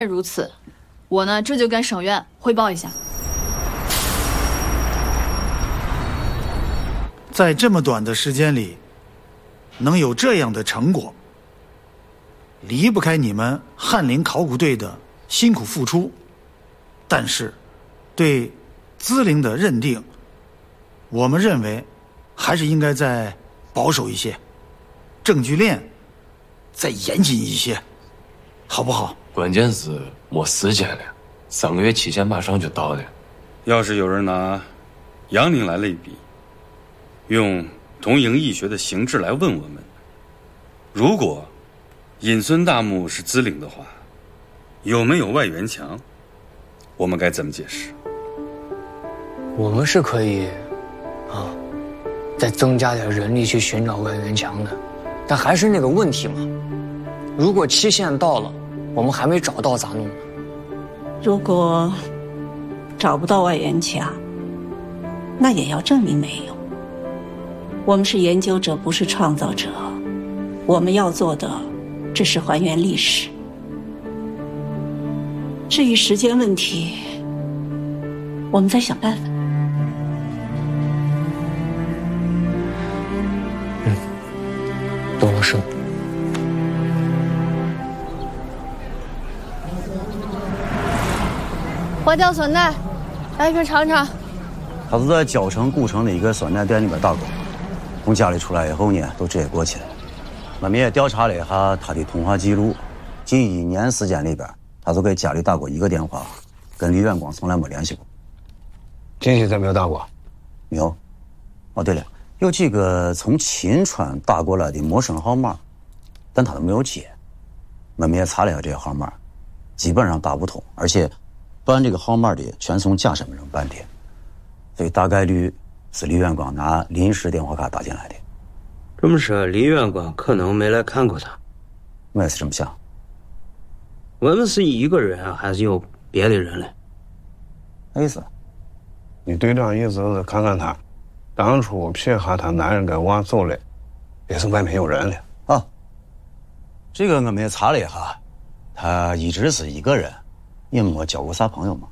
如此，我呢这就跟省院汇报一下。 在这么短的时间里，能有这样的成果，离不开你们翰林考古队的辛苦付出。但是，对资龄的认定，我们认为还是应该再保守一些，证据链再严谨一些，好不好？ 关键是没时间了，3个月期限马上就到了。 要是有人拿杨凌来类比，用同营义学的形制来问我们，如果隐孙大墓是资陵的话，有没有外援墙？我们该怎么解释？ 我们是可以，再增加点人力去寻找外援墙的，但还是那个问题嘛，如果期限到了，我们还没找到咋弄呢？ 如果找不到外援墙，那也要证明没有。我们是研究者，不是创造者，我们要做的只是还原历史。至于时间问题，我们再想办法。 懂了，师傅。 花雕酸奶，来一瓶尝尝。 他是在蕉城古城的一个酸奶店里边打工，从家里出来以后呢，都直接过去了。我们也调查了一下他的通话记录，近1年时间里边，他就给家里打过1个电话，跟李远光从来没联系过。 近期咱没有打过？ 没有。哦，对了，有几个从秦川打过来的陌生号码，但他都没有接。我们也查了一下这些号码，基本上打不通，而且办这个号码的全从假身份证办的，所以大概率是李远光拿临时电话卡打进来的。 这么说，李远光可能没来看过他。 我也是这么想。 我们是一个人啊，还是有别的人嘞？ 啥意思？ 你队长意思是看看他，当初撇下他男人跟娃走了，也是外面有人了啊。这个我们也查了一下，他一直是一个人，也没交过啥朋友嘛。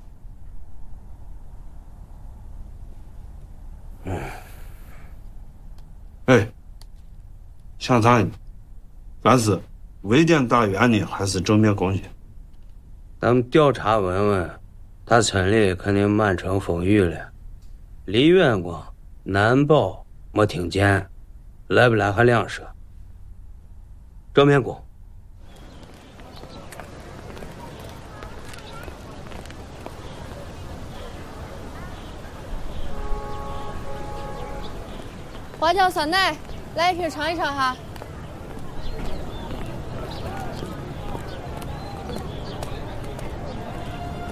想查你，但是未见大员呢，还是正面攻击。 咱们调查问问，他村里肯定满城风雨了。李远光难保没听见，来不来还两说。正面攻。 花椒酸奶，来一瓶尝一尝哈。